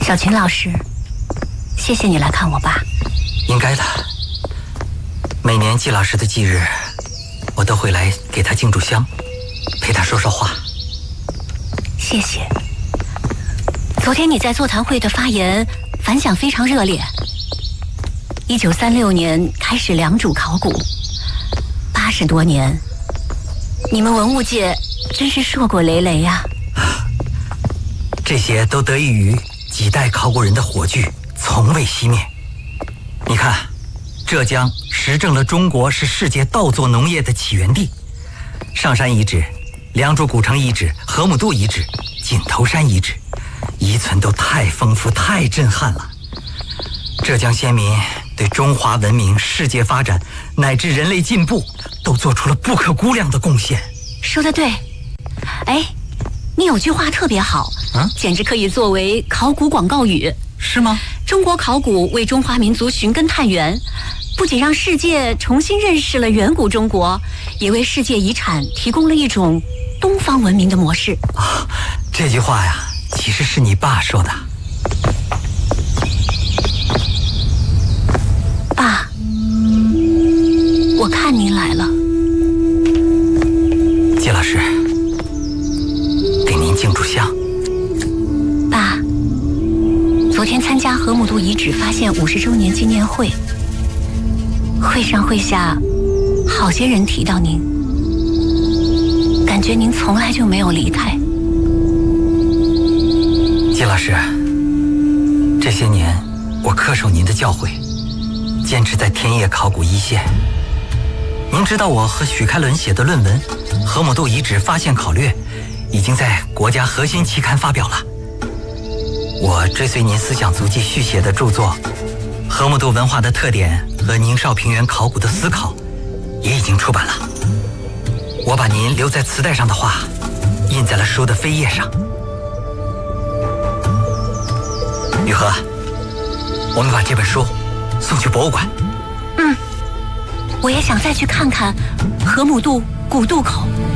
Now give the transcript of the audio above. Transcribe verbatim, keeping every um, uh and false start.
小群老师，谢谢你来看我爸。 应该的。每年季老师的忌日，我都会来给他敬炷香，陪他说说话。 谢谢。昨天你在座谈会的发言反响非常热烈。一九三六年开始良渚考古，八十多年，你们文物界真是硕果累累呀。 这些都得益于几代考古人的火炬从未熄灭。你看，浙江实证了中国是世界稻作农业的起源地，上山遗址、良渚古城遗址、河姆渡遗址、井头山遗址，遗存都太丰富、太震撼了。浙江先民对中华文明、世界发展乃至人类进步都做出了不可估量的贡献。 说得对。哎，你有句话特别好， 嗯， 简直可以作为考古广告语。 是吗？ 中国考古为中华民族寻根探源，不仅让世界重新认识了远古中国，也为世界遗产提供了一种东方文明的模式。 啊，这句话呀，其实是你爸说的。 爸，我看您来了。 季老师，给您敬炷香。 爸，昨天参加河姆渡遗址发现五十周年纪念会，会上会下，好些人提到您，感觉您从来就没有离开。 季老师，这些年我恪守您的教诲，坚持在田野考古一线。您知道我和许开伦写的论文《河姆渡遗址发现考略》已经在国家核心期刊发表了。我追随您思想足迹续写的著作《河姆渡文化的特点和宁绍平原考古的思考》也已经出版了。我把您留在磁带上的话印在了书的扉页上。雨禾，我们把这本书送去博物馆。 嗯，我也想再去看看河姆渡古渡口。